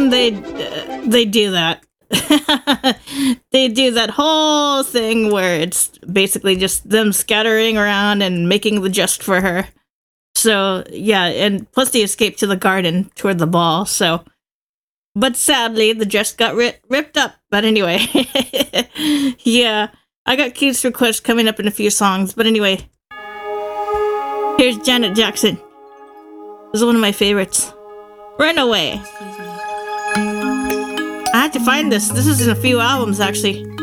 Jackson, they do that. They do that whole thing where it's basically just them scattering around and making the jest for her. So, yeah, and plus they escaped to the garden toward the ball, so... But sadly, the dress got ripped up. But anyway, yeah, I got Keith's request coming up in a few songs. But anyway, here's Janet Jackson. This is one of my favorites. Runaway. I had to find this. This is in a few albums, actually.